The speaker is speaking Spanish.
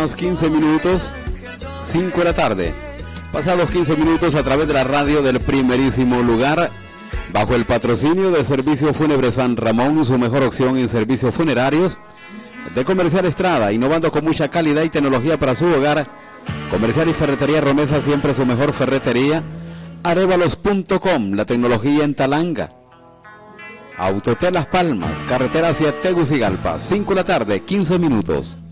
Pasados 15 minutos, 5 de la tarde. Pasados 15 minutos a través de la radio del primerísimo lugar, bajo el patrocinio de Servicio Fúnebre San Ramón, su mejor opción en servicios funerarios, de Comercial Estrada, innovando con mucha calidad y tecnología para su hogar. Comercial y Ferretería Romesa, siempre su mejor ferretería. Arevalos.com, la tecnología en Talanga. Autotel Las Palmas, carretera hacia Tegucigalpa, 5 de la tarde, 15 minutos.